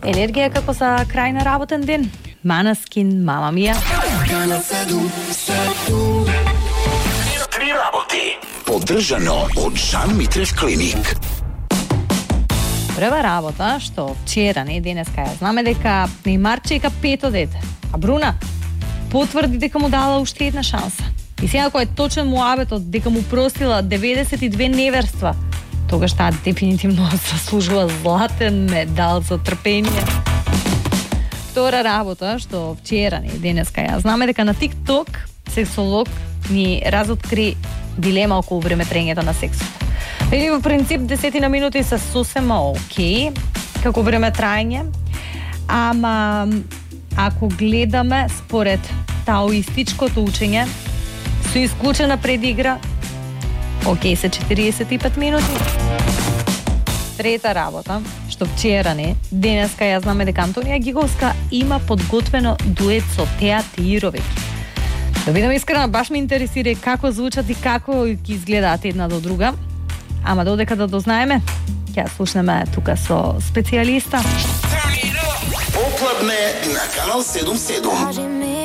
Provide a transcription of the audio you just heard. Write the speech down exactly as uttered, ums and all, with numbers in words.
Енергија како за крај на работен ден. Манаскин, Мама Мија. Три работи. Поддржано од Жан Митрев клиник. Прва работа, што вчера, не денеска ја знаме дека Неймар чека пето дете, а Бруна потврди дека му дала уште една шанса. И сега кој е точен муабетот дека му простила деветдесет и две неверства, тогаш таа дефинитивно заслужува златен медал за трпение. Втора работа, што вчера, не денеска ја знаме дека на TikTok сексолог ни разоткри дилема околу времетрењето на сексот. Или во принцип десетина минути се сосема окей, како време трајање, ама ако гледаме според таоистичкото учење, со исклучена предигра, окей се четириесет и пет минути. Трета работа, што вчера не, денеска ја знаме дека Антонија Гиговска има подготвено дует со Теа Теировиќ. Да бидам искрена, баш ме интересира како звучат и како ги изгледаат една до друга. Ама додека да дознаеме, ќе слушнеме тука со специјалиста. Оклапне на Канал седум седум.